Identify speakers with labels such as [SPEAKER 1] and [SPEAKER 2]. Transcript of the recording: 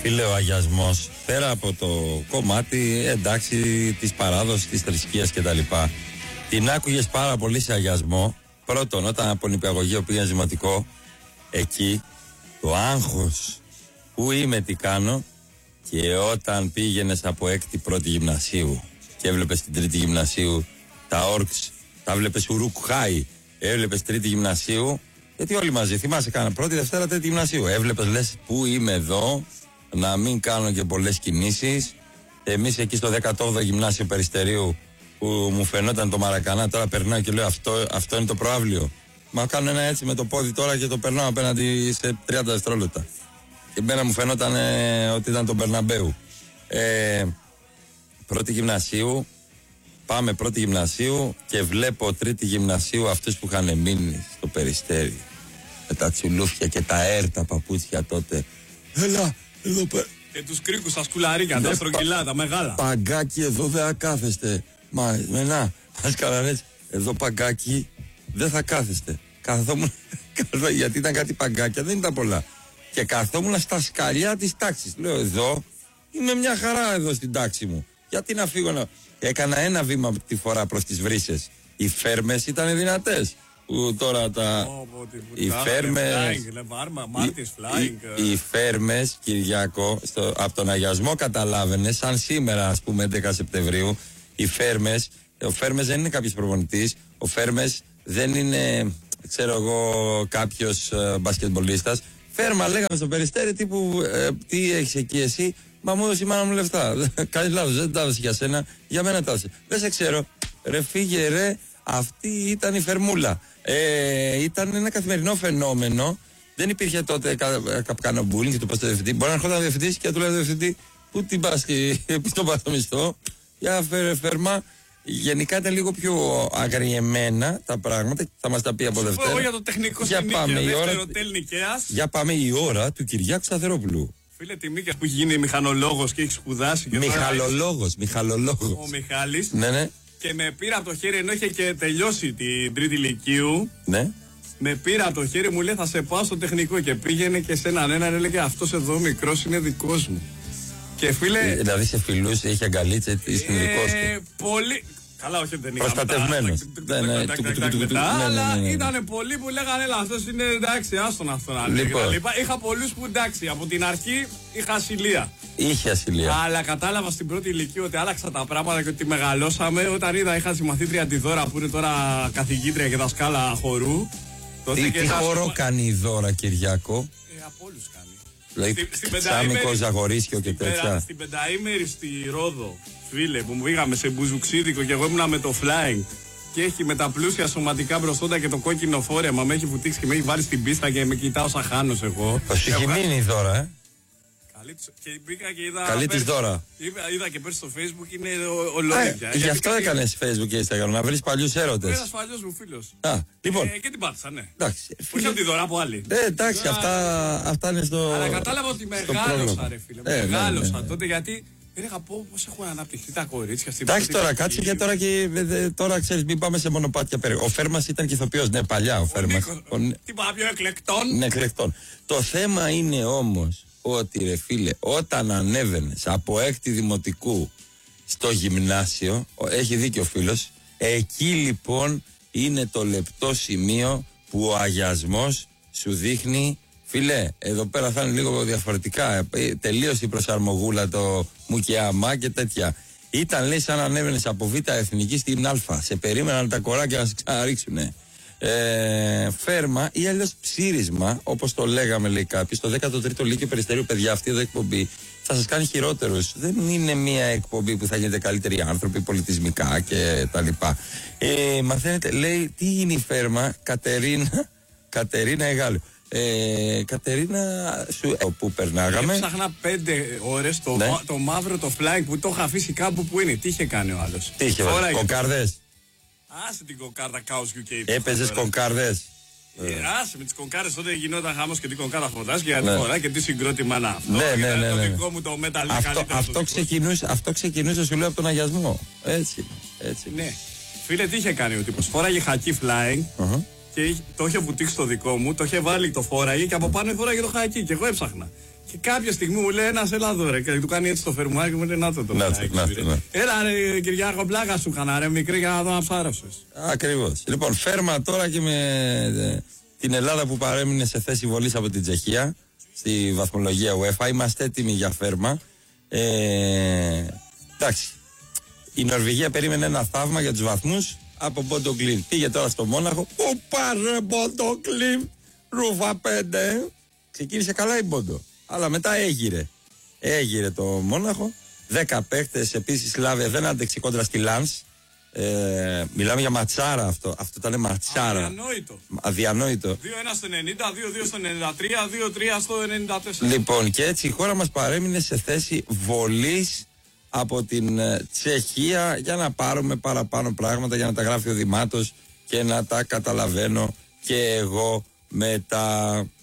[SPEAKER 1] Φίλε, ο αγιασμός, πέρα από το κομμάτι, εντάξει, της παράδοσης, της θρησκείας κτλ. Την άκουγες πάρα πολύ σε αγιασμό. Πρώτον, όταν από νηπιαγωγείο πήγαινε δημοτικό, εκεί το άγχος, πού είμαι, τι κάνω, και όταν πήγαινες από 6η πρώτη γυμνασίου και έβλεπες την 3η γυμνασίου τα όρξ, τα βλέπεις ουρουκχάι, έβλεπες 3η γυμνασίου, γιατί όλοι μαζί, θυμάσαι, κάνα 1η, Δευτέρα, 3η γυμνασίου. Έβλεπες, λες, πού είμαι εδώ, να μην κάνω και πολλές κινήσεις. Εμείς εκεί στο 18ο γυμνάσιο Περιστερίου, που μου φαινόταν το Μαρακανά, τώρα περνάω και λέω αυτό είναι το προαύλιο. Μα κάνω ένα έτσι με το πόδι τώρα και το περνάω απέναντι σε 30 δευτερόλεπτα. Και μένα μου φαινόταν ότι ήταν το Μπερναμπέου. Πρώτη γυμνασίου, πάμε πρώτη γυμνασίου και βλέπω τρίτη γυμνασίου αυτούς που είχαν μείνει στο Περιστέρι. Με τα τσουλούφια και τα έρτα παπούτσια τότε. Έλα, εδώ πέρα.
[SPEAKER 2] Και τους κρίκους στα σκουλαρίκια, τα στρογγυλά, τα μεγάλα.
[SPEAKER 1] Παγκάκι, εδώ δεν θα κάθεστε. Μα μας καλαρές, εδώ παγκάκι δεν θα κάθεστε. Καθόμουν, γιατί ήταν κάτι παγκάκια, δεν ήταν πολλά. Και καθόμουν στα σκαλιά της τάξης. Λέω, εδώ είμαι μια χαρά εδώ στην τάξη μου. Γιατί να φύγω να... Έκανα ένα βήμα τη φορά προς τις βρύσες. Οι φέρμες ήταν δυνατές. Που τώρα τα... Οι φέρμες... Οι φέρμες, Κυριάκο, από τον αγιασμό καταλάβαινε, σαν σήμερα, ας πούμε, 11 Σεπτεμβρίου, οι φέρμες, ο Φέρμες δεν είναι κάποιος προπονητής, ο Φέρμες δεν είναι, ξέρω εγώ, κάποιος μπασκετμπολίστας. Φέρμα λέγαμε στο Περιστέρι, τύπου, τι έχεις εκεί εσύ? Μα μου έδωσε η μάνα μου λεφτά. Κάνεις λάθος, δεν τα έδωσε για σένα, για μένα τα έδωσε. Δεν σε ξέρω. Ρε φύγε ρε, αυτή ήταν η φερμούλα. Ήταν ένα καθημερινό φαινόμενο. Δεν υπήρχε τότε κάποιο bullying και το πας στο διευθυντή. Μπορεί να έρχονταν ο διευθυντής και να του λέει ο διευθυντή, πού την πας και στον πας το μισθό. Για φέρμα. Γενικά ήταν λίγο πιο αγριεμένα τα πράγματα. Θα μας τα πει από Δευτέρα.
[SPEAKER 2] Για το τεχνικό συνήθεια, δεύτερο τέλ Νικαίας.
[SPEAKER 1] Για πάμε η ώρα του Κυριάκου Σταθερόπουλου.
[SPEAKER 2] Φίλε Τιμίκιας που έχει γίνει μηχανολόγος και έχει σπουδάσει.
[SPEAKER 1] Μιχαλολόγος.
[SPEAKER 2] Ο Μιχάλης.
[SPEAKER 1] Ναι.
[SPEAKER 2] Και με πήρα από το χέρι, ενώ είχε και τελειώσει την τρίτη λυκείου.
[SPEAKER 1] Ναι.
[SPEAKER 2] Με πήρα από το χέρι, μου λέει θα σε πάω στο τεχνικό. Και πήγαινε και σε έναν έλεγε αυτός εδώ μικρός είναι δικός μου. Και φίλε.
[SPEAKER 1] Δηλαδή σε φιλούσε, είχε αγκαλίτσα, είσαι δικός του.
[SPEAKER 2] Πολύ. Καλά, όχι, δεν είχα.
[SPEAKER 1] Προστατευμένος.
[SPEAKER 2] Αλλά ήταν πολλοί που λέγανε έλα, αυτός είναι εντάξει, άστον αυτό να λέει. Είχα πολλούς που εντάξει, από την αρχή είχα ασυλία.
[SPEAKER 1] Είχε ασυλία.
[SPEAKER 2] Αλλά κατάλαβα στην πρώτη ηλικία ότι άλλαξα τα πράγματα και ότι μεγαλώσαμε. Όταν είχα τη μαθήτρια τη Δώρα που είναι τώρα καθηγήτρια και δασκάλα χορού.
[SPEAKER 1] Τι χορό κάνει η Δώρα, Κυριάκο?
[SPEAKER 2] Από όλους κάνει.
[SPEAKER 1] Δηλαδή, Σάμικο, Ζαγορίσιο και τέτοια.
[SPEAKER 2] Στην πενταήμερη στη Ρόδο, φίλε, που μου πήγαμε σε μπουζουξίδικο και εγώ ήμουνα με το flying. Και έχει με τα πλούσια σωματικά μπροστόντα και το κόκκινο φόρεμα. Με έχει βουτήξει και με έχει βάλει στην πίστα και με κοιτάω σαν χάνος εγώ.
[SPEAKER 1] Σου έχει μείνει η Δώρα,
[SPEAKER 2] Και μπήκα και είδα.
[SPEAKER 1] Καλή της Δώρα.
[SPEAKER 2] Είδα και πέρσι στο Facebook είναι ολόιδια.
[SPEAKER 1] Γι' αυτό έκανες Facebook και Instagram, να βρεις παλιούς έρωτες.
[SPEAKER 2] Ένας παλιός μου φίλος.
[SPEAKER 1] Λοιπόν.
[SPEAKER 2] Και την πάτησα, ναι.
[SPEAKER 1] Όχι
[SPEAKER 2] από τη Δώρα, από άλλη.
[SPEAKER 1] Εντάξει, αυτά είναι στο.
[SPEAKER 2] Αλλά κατάλαβα ότι μεγάλωσα, ρε φίλε. Μεγάλωσα τότε γιατί. Έλεγα πώς έχουν αναπτυχθεί τα κορίτσια στην
[SPEAKER 1] Εντάξει τώρα, κάτσε και τώρα ξέρεις, μην πάμε σε μονοπάτια περίπου. Ο Φέρμας ήταν και ηθοποιός, ναι, παλιά ο Φέρμας.
[SPEAKER 2] Τι πάει πιο εκλεκτών.
[SPEAKER 1] Ναι, εκλεκτών. Το θέμα είναι όμως ότι ρε φίλε, όταν ανέβαινες από 6η δημοτικού στο γυμνάσιο, έχει δίκιο ο φίλος, εκεί λοιπόν είναι το λεπτό σημείο που ο αγιασμός σου δείχνει, φίλε, εδώ πέρα θα είναι λίγο διαφορετικά, τελείωσε η προσαρμογούλα το μου και άμα και τέτοια. Ήταν λέει σαν να ανέβαινες από Β' εθνική στην Α, σε περίμεναν τα κοράκια να σε ξαναρίξουνε. Φέρμα ή αλλιώς ψήρισμα, όπως το λέγαμε λέει κάποιος, το 13ο Λύκειο Περιστερίου, παιδιά, αυτή εδώ εκπομπή θα σας κάνει χειρότερους. Δεν είναι μια εκπομπή που θα γίνετε καλύτεροι άνθρωποι πολιτισμικά και τα λοιπά. Μαθαίνετε, λέει, τι είναι η Φέρμα? Κατερίνα Εγάλου. Κατερίνα, που περνάγαμε.
[SPEAKER 2] Έψαχνα 5 ώρες το μαύρο το flying που το είχα αφήσει κάπου που είναι. Τι είχε κάνει ο άλλος?
[SPEAKER 1] Τι είχε βάλει, κοκάρδες?
[SPEAKER 2] Άσε την κοκάρδα Chaos UK.
[SPEAKER 1] Έπαιζες κοκάρδες?
[SPEAKER 2] Άσε με τις κοκάρδες, τότε γινόταν χάμος και την κοκάρδα φωτάς και για τη φορά και τι συγκρότημα να αυτό.
[SPEAKER 1] Ναι.
[SPEAKER 2] Το δικό μου το metal
[SPEAKER 1] Αυτό ξεκινούσε, σου λέω, από τον αγιασμό. Έτσι.
[SPEAKER 2] Ναι. Φίλε, τι είχε κάνει ο τύπος? Φόραγε χακί flying και το είχε βουτήξει το δικό μου, το είχε βάλει, το φόραγε και από πάνω φόραγε το χακί και εγώ έψαχνα. Και κάποια στιγμή μου λέει ένας έλα εδώ ρε. Και του κάνει έτσι το φερμουάρι και μου λέει να το Έλα ρε Κυριάκο, πλάκα σου είχα ρε μικρή για να δω να ψάρωσες.
[SPEAKER 1] Ακριβώς. Λοιπόν, φέρμα τώρα και με την Ελλάδα που παρέμεινε σε θέση βολής από την Τσεχία στη βαθμολογία UEFA. Είμαστε έτοιμοι για φέρμα. Εντάξει. Η Νορβηγία περίμενε ένα θαύμα για τους βαθμούς από Μπόντο Κλίν. Πήγε τώρα στο Μόναχο. Πού πάρε Μπόντο Κλίν, ρούφα 5. Ξεκίνησε καλά η Μπόντο. Αλλά μετά έγειρε το Μόναχο. 10 παίχτες επίσης Λάβε δεν άντεξε κόντρα στη Λάνς. Μιλάμε για ματσάρα αυτό. Αυτό ήταν ματσάρα. Αδιανόητο.
[SPEAKER 2] 2-1 στο 90, 2-2 στο 93, 2-3 στο 94.
[SPEAKER 1] Λοιπόν, και έτσι η χώρα μας παρέμεινε σε θέση βολής από την Τσεχία για να πάρουμε παραπάνω πράγματα, για να τα γράφει ο Δημάτος και να τα καταλαβαίνω και εγώ μετά.